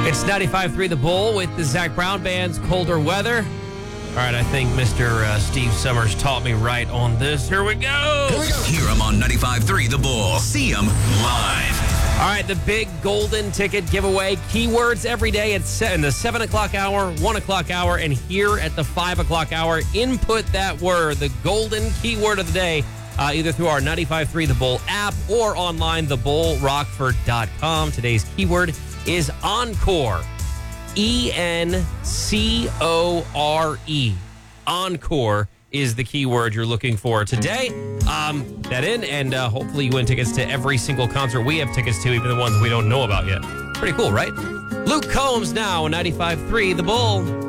It's 95.3 The Bull with the Zach Brown Band's Colder Weather. All right, I think Mr. Steve Summers taught me right on this. Here we go. Hear him on 95.3 The Bull. See him live. All right, the big golden ticket giveaway. Keywords every day in the 7 o'clock hour, 1 o'clock hour, and here at the 5 o'clock hour. Input that word, the golden keyword of the day, either through our 95.3 The Bull app or online, thebullrockford.com. Today's keyword is Encore. E-N-C-O-R-E. Encore is the keyword you're looking for today. That in, and hopefully you win tickets to every single concert we have tickets to, even the ones we don't know about yet. Pretty cool, right? Luke Combs now, 95.3 The Bull.